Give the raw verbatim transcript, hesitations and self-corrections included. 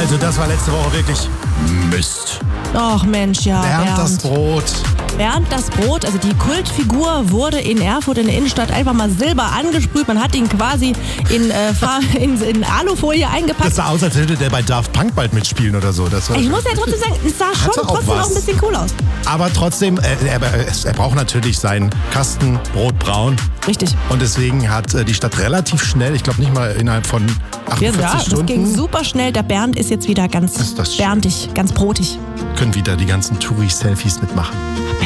Also das war letzte Woche wirklich Mist. Och Mensch, ja, Bernd, Bernd. das Brot. Bernd das Brot, also die Kultfigur wurde in Erfurt in der Innenstadt einfach mal silber angesprüht. Man hat ihn quasi in, äh, in, in Alufolie eingepackt. Das sah aus, als würde der bei Daft Punk bald mitspielen oder so. Das war ich muss ja trotzdem sagen, es sah schon auch trotzdem was. noch ein bisschen cool aus. Aber trotzdem, äh, er, er braucht natürlich seinen Kasten Brotbraun. Richtig. Und deswegen hat äh, die Stadt relativ schnell, ich glaube nicht mal innerhalb von achtundvierzig Ja, Stunden. das ging super schnell. Der Bernd ist jetzt wieder ganz Ist das schön. berndig, ganz brotig. Können wieder die ganzen Touri-Selfies mitmachen.